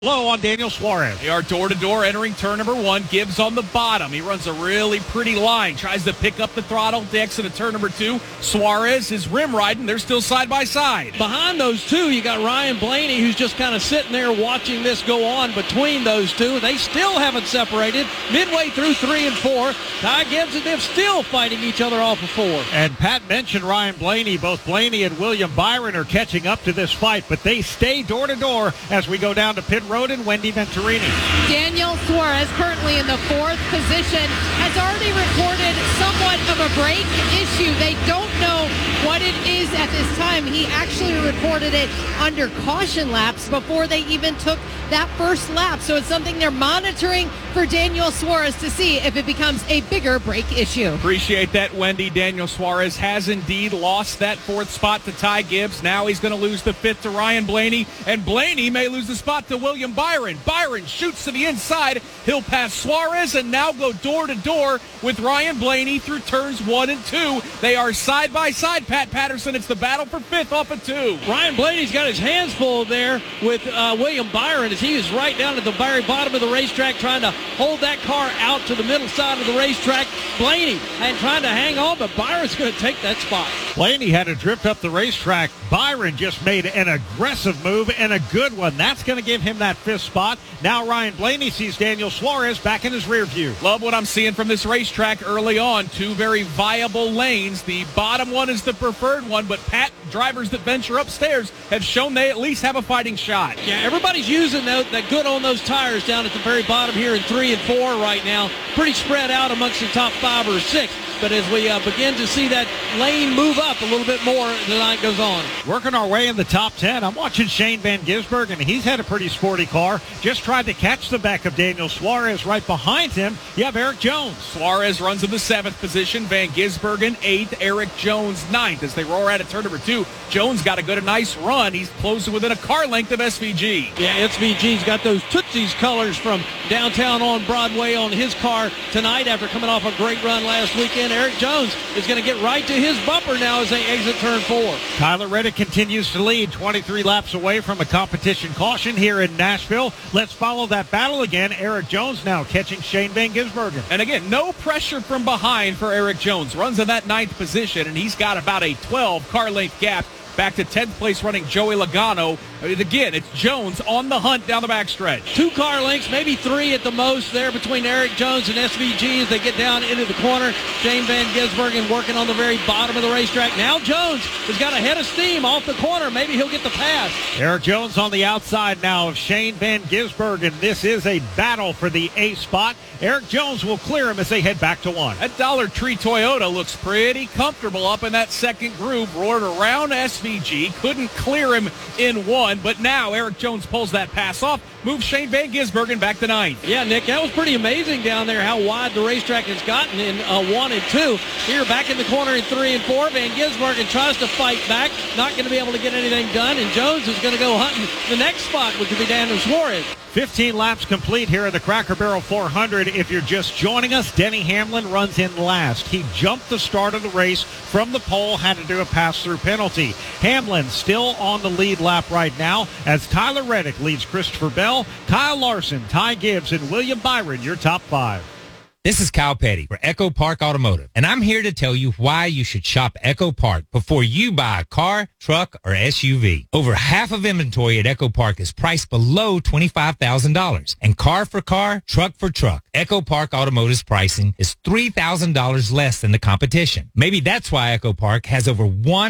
Low on Daniel Suarez. They are door-to-door entering turn number one. Gibbs on the bottom. He runs a really pretty line. Tries to pick up the throttle. Decks into turn number two. Suarez is rim riding. They're still side by side. Behind those two, you got Ryan Blaney, who's just kind of sitting there watching this go on between those two. They still haven't separated. Midway through 3 and 4. Ty Gibbs and them still fighting each other off of 4. And Pat mentioned Ryan Blaney. Both Blaney and William Byron are catching up to this fight, but they stay door-to-door as we go down to pit road and Wendy Venturini. Daniel Suarez, currently in the 4th position, has already reported somewhat of a brake issue. They don't know what it is at this time. He actually reported it under caution laps before they even took that first lap. So it's something they're monitoring for Daniel Suarez to see if it becomes a bigger brake issue. Appreciate that, Wendy. Daniel Suarez has indeed lost that 4th spot to Ty Gibbs. Now he's going to lose the 5th to Ryan Blaney, and Blaney may lose the spot to William Byron. Byron shoots to the inside. He'll pass Suarez and now go door-to-door with Ryan Blaney through turns 1 and 2. They are side by side, Pat Patterson. It's the battle for 5th off of 2. Ryan Blaney's got his hands full there with William Byron as he is right down at the very bottom of the racetrack trying to hold that car out to the middle side of the racetrack. Blaney and trying to hang on, but Byron's going to take that spot. Blaney had to drift up the racetrack. Byron just made an aggressive move and a good one. That's going to give him that 5th spot. Now Ryan Blaney sees Daniel Suarez back in his rear view. Love what I'm seeing from this racetrack early on. 2 very viable lanes. The bottom one is the preferred one, but Pat, drivers that venture upstairs have shown they at least have a fighting shot. Yeah, everybody's using that good on those tires down at the very bottom here in 3 and 4 right now. Pretty spread out amongst the top 5 or 6. But as we begin to see that lane move up a little bit more as the night goes on. Working our way in the top 10, I'm watching Shane Van Gisbergen, and he's had a pretty sporty car. Just tried to catch the back of Daniel Suarez. Right behind him, you have Eric Jones. Suarez runs in the 7th position. Van Gisbergen 8th. Eric Jones 9th. As they roar out at turn number 2, Jones got a nice run. He's closing within a car length of SVG. Yeah, SVG's got those Tootsies colors from downtown on Broadway on his car tonight after coming off a great run last weekend. Eric Jones is going to get right to his bumper now as they exit turn 4. Tyler Reddick continues to lead, 23 laps away from a competition caution here in Nashville. Let's follow that battle again. Eric Jones now catching Shane Van Gisbergen. And again, no pressure from behind for Eric Jones. Runs in that 9th position, and he's got about a 12 car length gap back to 10th place running Joey Logano. Again, it's Jones on the hunt down the backstretch. 2 car lengths, maybe 3 at the most there between Eric Jones and SVG as they get down into the corner. Shane Van Gisbergen working on the very bottom of the racetrack. Now Jones has got a head of steam off the corner. Maybe he'll get the pass. Eric Jones on the outside now of Shane Van Gisbergen. This is a battle for the A spot. Eric Jones will clear him as they head back to 1. That Dollar Tree Toyota looks pretty comfortable up in that second groove. Roared around SVG. Couldn't clear him in 1, but now Eric Jones pulls that pass off. Moves Shane Van Gisbergen back to 9th. Yeah, Nick, that was pretty amazing down there how wide the racetrack has gotten in 1 and 2. Here back in the corner in 3 and 4. Van Gisbergen tries to fight back. Not going to be able to get anything done, and Jones is going to go hunting the next spot, which will be Daniel Suarez. 15 laps complete here at the Cracker Barrel 400. If you're just joining us, Denny Hamlin runs in last. He jumped the start of the race from the pole, had to do a pass-through penalty. Hamlin still on the lead lap right now as Tyler Reddick leads Christopher Bell, Kyle Larson, Ty Gibbs, and William Byron, your top 5. This is Kyle Petty for Echo Park Automotive, and I'm here to tell you why you should shop Echo Park before you buy a car, truck, or SUV. Over half of inventory at Echo Park is priced below $25,000, and car for car, truck for truck. Echo Park Automotive's pricing is $3,000 less than the competition. Maybe that's why Echo Park has over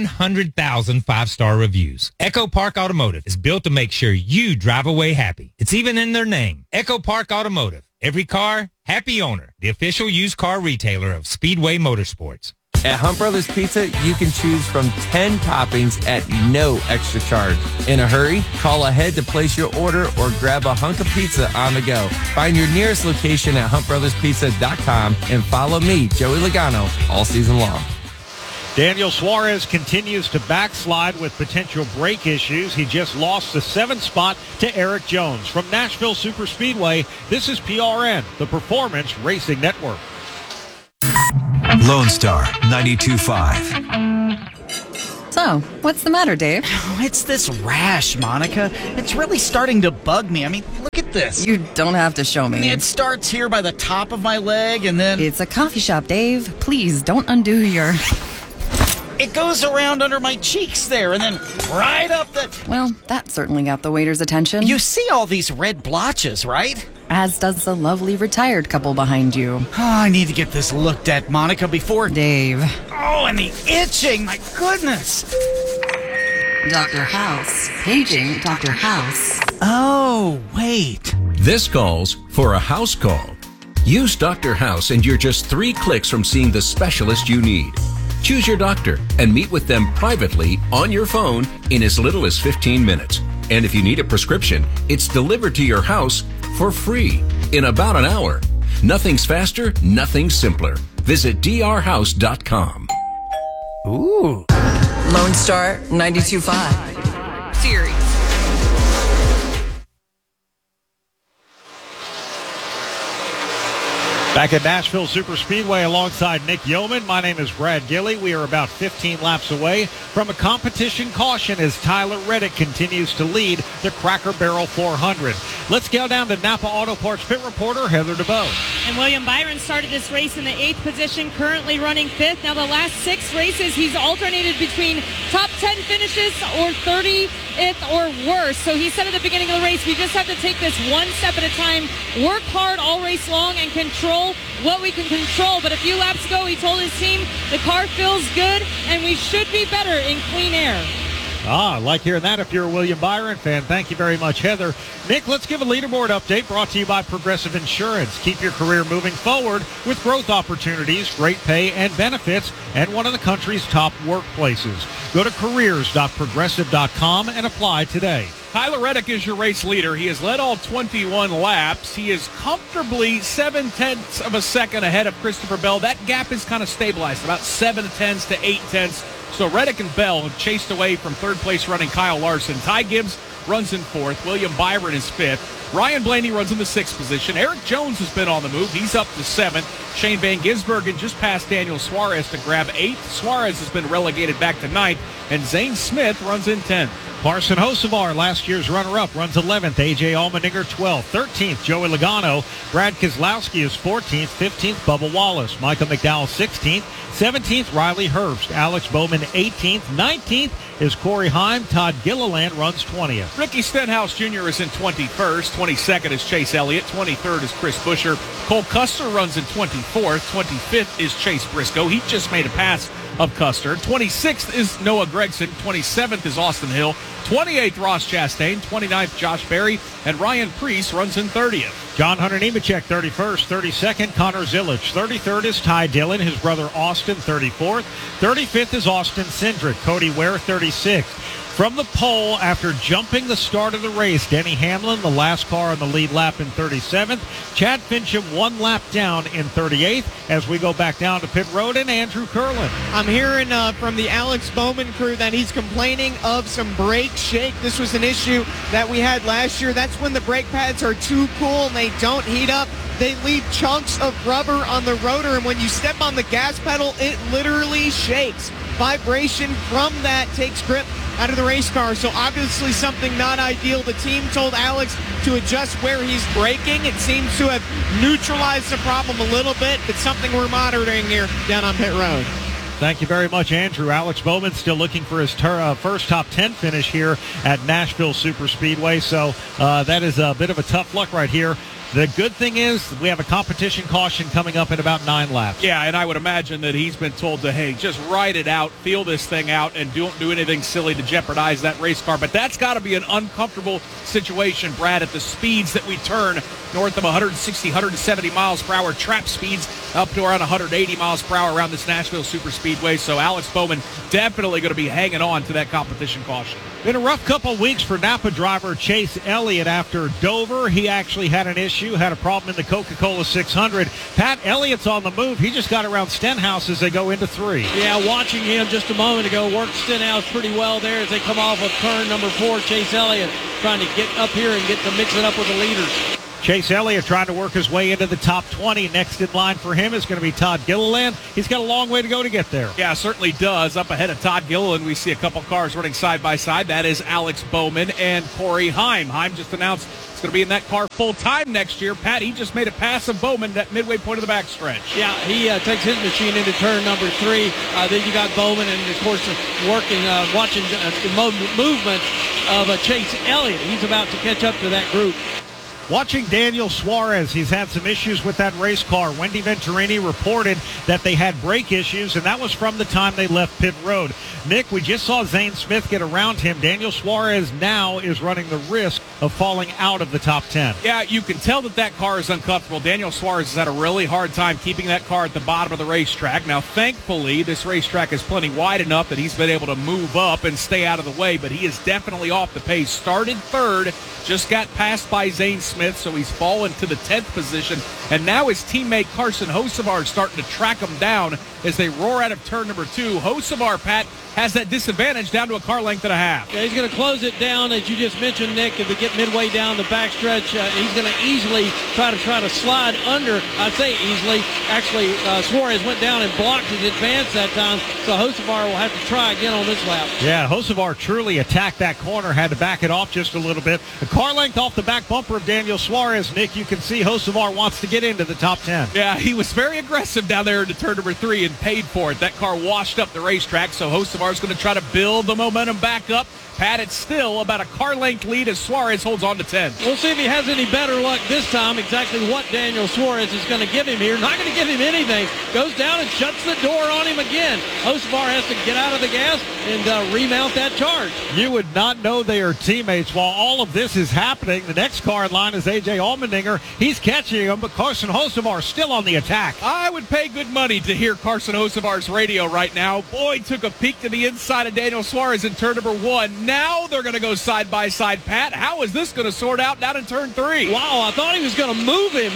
100,000 five-star reviews. Echo Park Automotive is built to make sure you drive away happy. It's even in their name, Echo Park Automotive. Every car, happy owner. The official used car retailer of Speedway Motorsports. At Hunt Brothers Pizza, you can choose from 10 toppings at no extra charge. In a hurry, call ahead to place your order or grab a hunk of pizza on the go. Find your nearest location at huntbrotherspizza.com and follow me, Joey Logano, all season long. Daniel Suarez continues to backslide with potential brake issues. He just lost the 7th spot to Eric Jones. From Nashville Superspeedway, this is PRN, the Performance Racing Network. Lone Star 92.5. So, what's the matter, Dave? It's this rash, Monica. It's really starting to bug me. I mean, look at this. You don't have to show me. It starts here by the top of my leg, and then... It's a coffee shop, Dave. Please, don't undo your... It goes around under my cheeks there, and then right up the... Well, that certainly got the waiter's attention. You see all these red blotches, right? As does the lovely retired couple behind you. Oh, I need to get this looked at, Monica, before... Dave. Oh, and the itching, my goodness. Dr. House. Paging Dr. House. Oh, wait. This calls for a house call. Use Dr. House and you're just 3 clicks from seeing the specialist you need. Choose your doctor and meet with them privately on your phone in as little as 15 minutes. And if you need a prescription, it's delivered to your house for free in about an hour. Nothing's faster, nothing's simpler. Visit drhouse.com. Ooh. Lone Star 92.5. Series. Back at Nashville Superspeedway alongside Nick Yeoman, my name is Brad Gilley. We are about 15 laps away from a competition caution as Tyler Reddick continues to lead the Cracker Barrel 400. Let's go down to Napa Auto Parts pit reporter Heather DeBoe. And William Byron started this race in the 8th position, currently running 5th. Now the last 6 races, he's alternated between top 10 finishes or 30th or worse. So he said at the beginning of the race, we just have to take this one step at a time, work hard all race long, and control what we can control. But a few laps ago, he told his team the car feels good and we should be better in clean air. I like hearing that if you're a William Byron fan. Thank you very much, Heather. Nick, let's give a leaderboard update brought to you by Progressive Insurance. Keep your career moving forward with growth opportunities, great pay and benefits, and one of the country's top workplaces. Go to careers.progressive.com and apply today. Tyler Reddick is your race leader. He has led all 21 laps. He is comfortably 0.7 of a second ahead of Christopher Bell. That gap is kind of stabilized, about 0.7 to 0.8. So Reddick and Bell have chased away from third place running Kyle Larson. Ty Gibbs runs in 4th. William Byron is 5th. Ryan Blaney runs in the 6th position. Eric Jones has been on the move. He's up to 7th. Shane Van Gisbergen just passed Daniel Suarez to grab 8th. Suarez has been relegated back to 9th. And Zane Smith runs in 10th. Parson Hocevar, last year's runner-up, runs 11th. A.J. Allmendinger, 12th. 13th, Joey Logano. Brad Keselowski is 14th. 15th, Bubba Wallace. Michael McDowell, 16th. 17th, Riley Herbst. Alex Bowman, 18th. 19th is Corey Heim. Todd Gilliland runs 20th. Ricky Stenhouse Jr. is in 21st. 22nd is Chase Elliott. 23rd is Chris Buescher. Cole Custer runs in 24th. 25th is Chase Briscoe. He just made a pass of Custer. 26th is Noah Gragson. 27th is Austin Hill. 28th, Ross Chastain. 29th, Josh Berry. And Ryan Preece runs in 30th. John Hunter Nemechek, 31st. 32nd, Connor Zilic. 33rd is Ty Dillon. His brother Austin, 34th. 35th is Austin Cindric. Cody Ware, 36th. From the pole, after jumping the start of the race, Denny Hamlin, the last car on the lead lap in 37th. Chad Fincham, 1 lap down in 38th. As we go back down to pit road, and Andrew Curlin. I'm hearing from the Alex Bowman crew that he's complaining of some brake shake. This was an issue that we had last year. That's when the brake pads are too cool and they don't heat up. They leave chunks of rubber on the rotor, and when you step on the gas pedal, it literally shakes. Vibration from that takes grip out of the race car, so obviously something not ideal. The team told Alex to adjust where he's braking. It seems to have neutralized the problem a little bit, but something we're monitoring here down on pit road. Thank you very much, Andrew. Alex Bowman still looking for his first top 10 finish here at Nashville Superspeedway, so that is a bit of a tough luck right here. The good thing is we have a competition caution coming up in about 9 laps. Yeah, and I would imagine that he's been told to, hey, just ride it out, feel this thing out, and don't do anything silly to jeopardize that race car. But that's got to be an uncomfortable situation, Brad, at the speeds that we turn north of 160, 170 miles per hour, trap speeds up to around 180 miles per hour around this Nashville Superspeedway. So Alex Bowman definitely going to be hanging on to that competition caution. Been a rough couple weeks for Napa driver Chase Elliott after Dover. He actually had an issue, had a problem in the Coca-Cola 600. Pat Elliott's on the move. He just got around Stenhouse as they go into 3. Yeah, watching him just a moment ago, worked Stenhouse pretty well there as they come off of turn number 4. Chase Elliott trying to get up here and get to mix it up with the leaders. Chase Elliott trying to work his way into the top 20. Next in line for him is going to be Todd Gilliland. He's got a long way to go to get there. Yeah, certainly does. Up ahead of Todd Gilliland, we see a couple cars running side by side. That is Alex Bowman and Corey Heim. Heim just announced he's going to be in that car full time next year. Pat, he just made a pass of Bowman at midway point of the backstretch. Yeah, he takes his machine into turn number 3. Then you got Bowman, and of course watching the movement of Chase Elliott. He's about to catch up to that group. Watching Daniel Suarez, he's had some issues with that race car. Wendy Venturini reported that they had brake issues, and that was from the time they left pit road. Nick, we just saw Zane Smith get around him. Daniel Suarez now is running the risk of falling out of the top 10. Yeah, you can tell that car is uncomfortable. Daniel Suarez has had a really hard time keeping that car at the bottom of the racetrack. Now, thankfully, this racetrack is plenty wide enough that he's been able to move up and stay out of the way, but he is definitely off the pace. Started third, just got passed by Zane Smith, so he's fallen to the 10th position. And now his teammate Carson Hocevar is starting to track him down as they roar out of turn number 2. Hocevar, Pat, has that disadvantage down to a car length and a half. Yeah, he's going to close it down, as you just mentioned, Nick. If we get midway down the backstretch, he's going to easily try to slide under. I'd say easily. Actually, Suarez went down and blocked his advance that time, so Hocevar will have to try again on this lap. Yeah, Hocevar truly attacked that corner, had to back it off just a little bit. A car length off the back bumper of Daniel Suarez. Nick, you can see Hocevar wants to get into the top 10. Yeah, he was very aggressive down there into turn number 3 and paid for it. That car washed up the racetrack, so Hocevar is going to try to build the momentum back up. Pat, it's still about a car length lead as Suarez holds on to 10. We'll see if he has any better luck this time. Exactly what Daniel Suarez is going to give him here. Not going to give him anything. Goes down and shuts the door on him again. Hocevar has to get out of the gas and remount that charge. You would not know they are teammates while all of this is happening. The next car in line is A.J. Allmendinger. He's catching him, but Carson Hocevar still on the attack. I would pay good money to hear Carson Hocevar's radio right now. Boyd took a peek to the inside of Daniel Suarez in turn number 1. Now they're going to go side by side. Pat, how is this going to sort out down in turn 3? Wow, I thought he was going to move him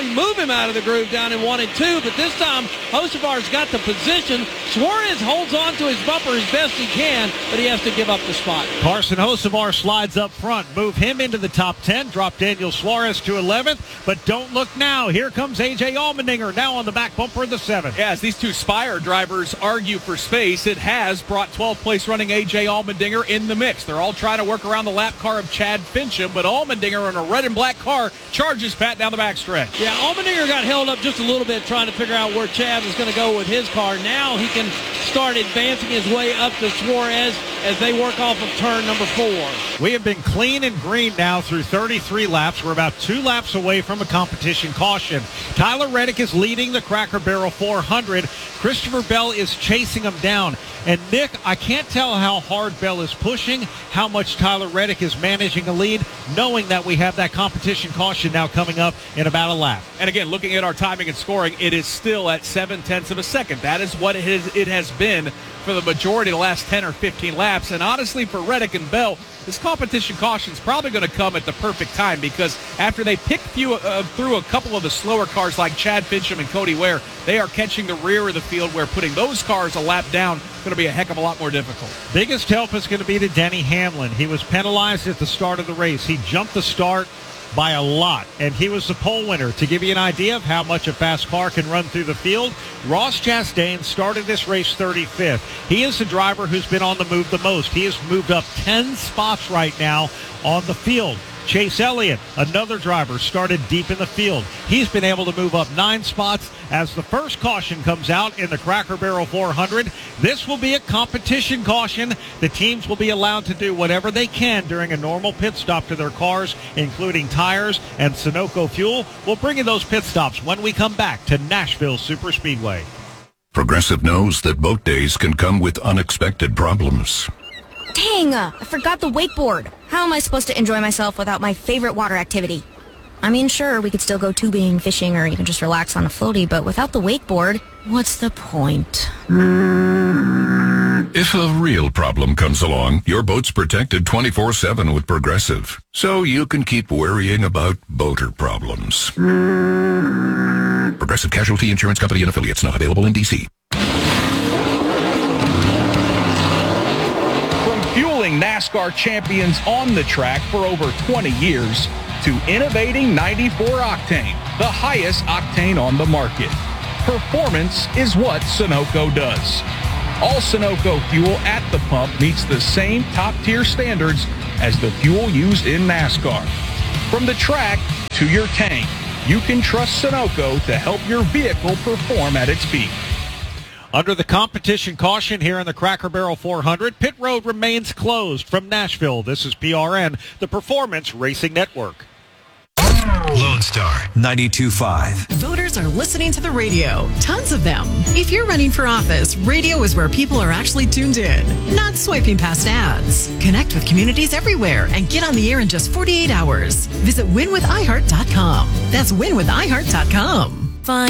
out of the groove down in 1 and 2, but this time Hocevar's got the position. Suarez holds on to his bumper as best he can, but he has to give up the spot. Carson Hocevar slides up front, move him into the top 10, drop Daniel Suarez to 11th, but don't look now. Here comes A.J. Allmendinger now on the back bumper of the 7th. Yeah, as these two Spire drivers argue for space, it has brought 12th place running A.J. Allmendinger in the mix. They're all trying to work around the lap car of Chad Fincham, but Allmendinger in a red and black car charges Pat down the backstretch. Yeah, Allmendinger got held up just a little bit trying to figure out where Chad was going to go with his car. Now he can start advancing his way up to Suarez as they work off of turn number 4. We have been clean and green now through 33 laps. We're about 2 laps away from a competition caution. Tyler Reddick is leading the Cracker Barrel 400. Christopher Bell is chasing him down. And Nick, I can't tell how hard Bell is pushing, how much Tyler Reddick is managing a lead, knowing that we have that competition caution now coming up in about a lap. And again, looking at our timing and scoring, it is still at 0.7 of a second. That is what it has been for the majority of the last 10 or 15 laps. And honestly, for Reddick and Bell, this competition caution is probably going to come at the perfect time, because after they pick through a couple of the slower cars like Chad Fincham and Cody Ware, they are catching the rear of the field, where putting those cars a lap down is going to be a heck of a lot more difficult. Biggest help is going to be to Denny Hamlin. He was penalized at the start of the race. He jumped the start by a lot, and he was the pole winner. To give you an idea of how much a fast car can run through the field, Ross Chastain started this race 35th. He is the driver who's been on the move the most. He has moved up 10 spots right now on the field. Chase Elliott, another driver, started deep in the field. He's been able to move up 9 spots as the first caution comes out in the Cracker Barrel 400. This will be a competition caution. The teams will be allowed to do whatever they can during a normal pit stop to their cars, including tires and Sunoco fuel. We'll bring you those pit stops when we come back to Nashville Superspeedway. Progressive knows that boat days can come with unexpected problems. Dang, I forgot the wakeboard. How am I supposed to enjoy myself without my favorite water activity? I mean, sure, we could still go tubing, fishing, or even just relax on a floaty, but without the wakeboard, what's the point? If a real problem comes along, your boat's protected 24/7 with Progressive, so you can keep worrying about boater problems. Progressive Casualty Insurance Company and Affiliates, not available in D.C. Fueling NASCAR champions on the track for over 20 years, to innovating 94 octane, the highest octane on the market. Performance is what Sunoco does. All Sunoco fuel at the pump meets the same top-tier standards as the fuel used in NASCAR. From the track to your tank, you can trust Sunoco to help your vehicle perform at its peak. Under the competition caution here in the Cracker Barrel 400, pit road remains closed. From Nashville, this is PRN, the Performance Racing Network. Lone Star 92.5. Voters are listening to the radio. Tons of them. If you're running for office, radio is where people are actually tuned in, not swiping past ads. Connect with communities everywhere and get on the air in just 48 hours. Visit winwithiheart.com. That's winwithiheart.com.